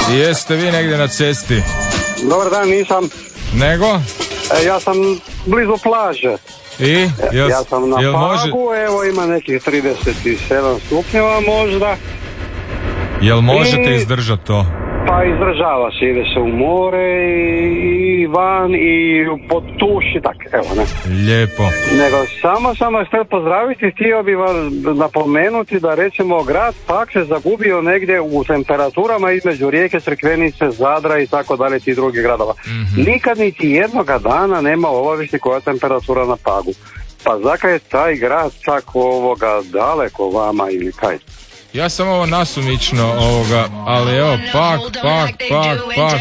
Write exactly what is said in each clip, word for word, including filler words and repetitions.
Jeste vi negdje na cesti? Dobar dan, nisam. Nego? E, ja sam blizu plaže. I? Jel, ja sam na jel Pagu, može... evo ima nekih trideset sedam stupnjeva možda. Jel možete I... izdržati to? Pa izdržava se, ide se u more i, i van i pod tuš i tak, evo ne. Lijepo. Nego samo sam vas htio pozdraviti, htio bi vas napomenuti da recimo grad Pag se zagubio negdje u temperaturama između Rijeke, Crikvenice, Zadra i tako dalje tih drugih gradova. Mm-hmm. Nikad niti jednoga dana nema obavijesti koja je temperatura na Pagu. Pa zakaj je taj grad tako ovoga daleko vama ili kaj? Ja sam ovo nasumično ovoga, ali evo, pak, pak, pak, pak,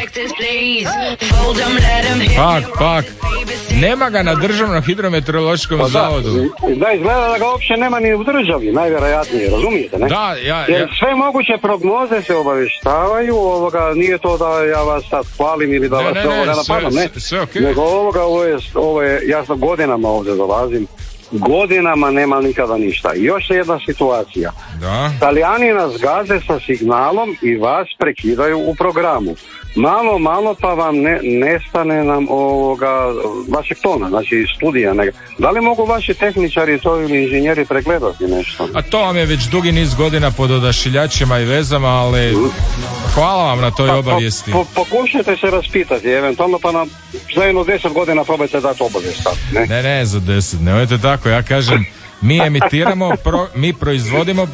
pak, pak, nema ga na Državnom hidrometeorološkom pa zavodu. Da, izgleda da ga uopće nema ni u državi, najvjerojatnije, razumijete, ne? Da, ja, ja. Jer sve moguće prognoze se obavještavaju, ovoga, nije to da ja vas sad hvalim ili da ne, vas ne, ovoga ne, napadam, ne, sve, sve okay. Nego ovoga, ovo je, ovo je, ja sam godinama ovdje dolazim, godinama nema nikada ništa. I još jedna situacija. Da. Talijani nas gaze sa signalom i vas prekidaju u programu. Malo, malo pa vam ne, nestane nam ovoga vašeg tona, znači studija. Ne. Da li mogu vaši tehničari to ili inženjeri pregledati nešto? A to vam je već dugi niz godina pod odašiljačima i vezama, ali hvala vam na toj pa, obavijesti. Po, po, pokušajte se raspitati, eventualno pa nam za jedno deset godina probajte dati obavijest. Ne, ne, ne za deset, nemojte tako, ja kažem, mi emitiramo, pro, mi proizvodimo